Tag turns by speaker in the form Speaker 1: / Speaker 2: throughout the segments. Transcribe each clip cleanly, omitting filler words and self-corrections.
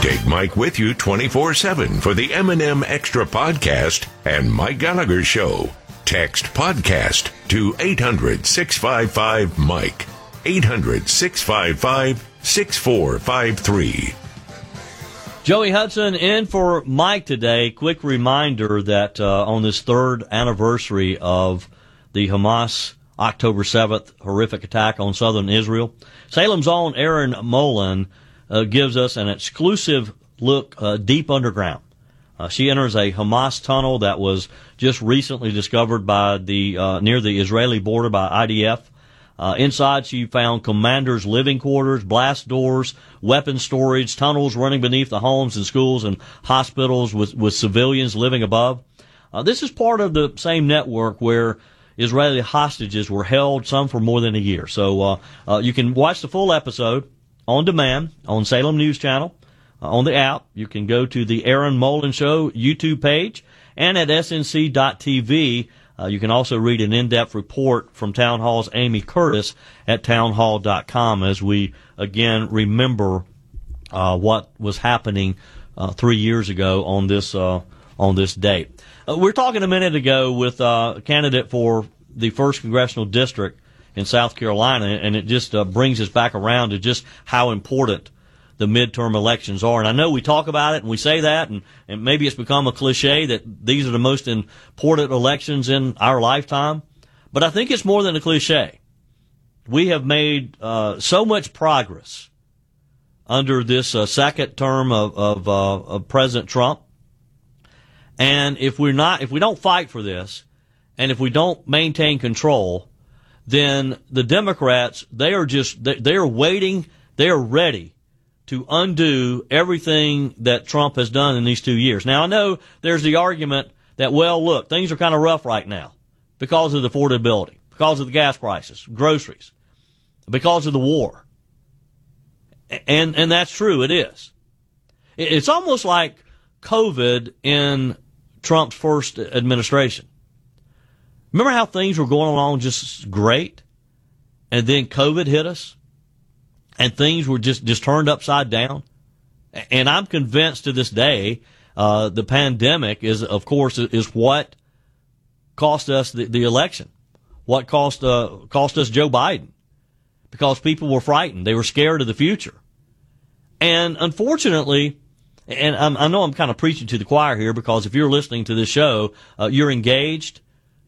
Speaker 1: Take Mike with you 24/7 for the M&M Extra Podcast and Mike Gallagher Show. Text podcast to 800-655-MIKE. 800-655-6453.
Speaker 2: Joey Hudson in for Mike today. Quick reminder that on this third anniversary of the Hamas October 7th horrific attack on southern Israel, Salem's own Erin Molan gives us an exclusive look deep underground. She enters a Hamas tunnel that was just recently discovered by the near the Israeli border by IDF. Inside, she found commanders' living quarters, blast doors, weapon storage, tunnels running beneath the homes and schools and hospitals with civilians living above. This is part of the same network where Israeli hostages were held, some for more than a year. So you can watch the full episode on demand on Salem News Channel, on the app. You can go to the Erin Molan Show YouTube page and at snc.tv. You can also read an in-depth report from Town Hall's Amy Curtis at townhall.com as we, again, remember what was happening 3 years ago on this date. We're talking a minute ago with a candidate for the 1st Congressional District in South Carolina, and it just brings us back around to just how important the midterm elections are. And I know we talk about it and we say that, and maybe it's become a cliche that these are the most important elections in our lifetime. But I think it's more than a cliche. We have made so much progress under this second term of President Trump. And if we don't fight for this, and if we don't maintain control, then the Democrats, they are waiting, they are ready to undo everything that Trump has done in these 2 years. Now, I know there's the argument that, well, look, things are kind of rough right now because of the affordability, because of the gas prices, groceries, because of the war. And that's true, it is. It's almost like COVID in Trump's first administration. Remember how things were going along just great? And then COVID hit us? And things were just turned upside down. And I'm convinced to this day, the pandemic is what cost us the election. What cost us Joe Biden. Because people were frightened. They were scared of the future. And unfortunately, and I know I'm kind of preaching to the choir here, because if you're listening to this show, you're engaged.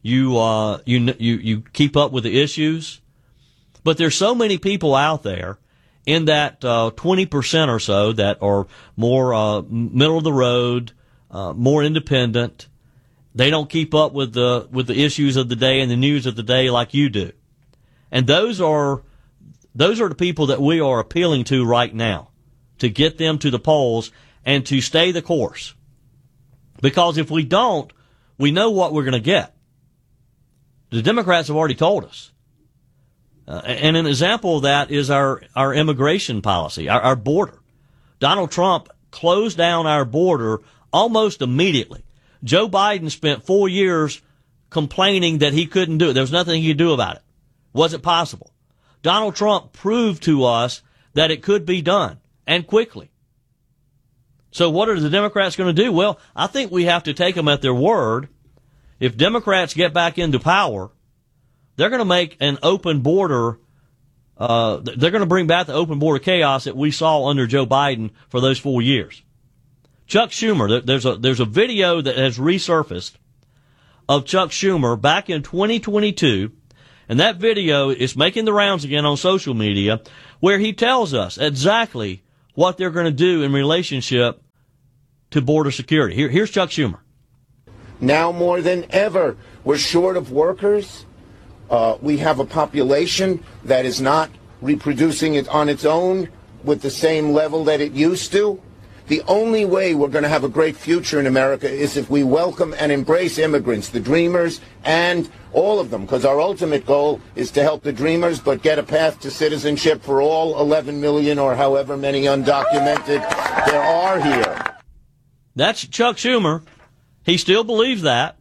Speaker 2: You keep up with the issues. But there's so many people out there in that 20% or so that are more middle of the road, more independent. They don't keep up with the issues of the day and the news of the day like you do. And those are the people that we are appealing to right now, to get them to the polls and to stay the course. Because if we don't, we know what we're going to get. The Democrats have already told us. And an example of that is our immigration policy, our border. Donald Trump closed down our border almost immediately. Joe Biden spent 4 years complaining that he couldn't do it. There was nothing he could do about it. Wasn't possible. Donald Trump proved to us that it could be done, and quickly. So what are the Democrats going to do? Well, I think we have to take them at their word. If Democrats get back into power, they're going to make an open border, they're going to bring back the open border chaos that we saw under Joe Biden for those 4 years. Chuck Schumer, there's a video that has resurfaced of Chuck Schumer back in 2022, and that video is making the rounds again on social media, where he tells us exactly what they're going to do in relationship to border security. Here's Chuck Schumer.
Speaker 3: Now more than ever, we're short of workers. We have a population that is not reproducing it on its own with the same level that it used to. The only way we're going to have a great future in America is if we welcome and embrace immigrants, the dreamers, and all of them, because our ultimate goal is to help the dreamers, but get a path to citizenship for all 11 million or however many undocumented there are here.
Speaker 2: That's Chuck Schumer. He still believes that.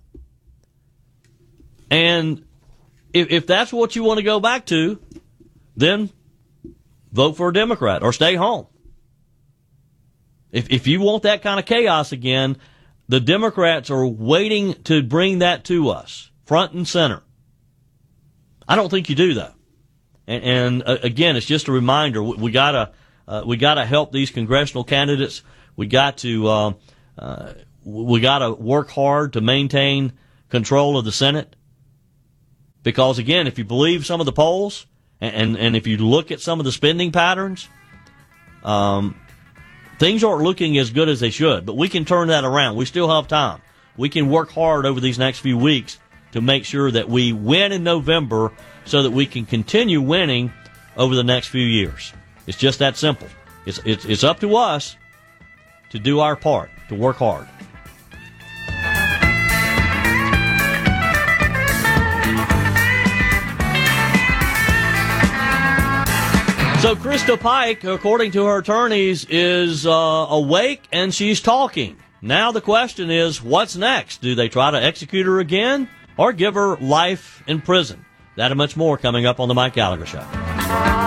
Speaker 2: And if that's what you want to go back to, then vote for a Democrat or stay home. If you want that kind of chaos again, the Democrats are waiting to bring that to us, front and center. I don't think you do that. And again, it's just a reminder. We gotta help these congressional candidates. We gotta work hard to maintain control of the Senate. Because again, if you believe some of the polls, and if you look at some of the spending patterns, things aren't looking as good as they should. But we can turn that around. We still have time. We can work hard over these next few weeks to make sure that we win in November so that we can continue winning over the next few years. It's just that simple. It's up to us to do our part, to work hard. So Krista Pike, according to her attorneys, is awake and she's talking. Now the question is, what's next? Do they try to execute her again or give her life in prison? That and much more coming up on the Mike Gallagher Show.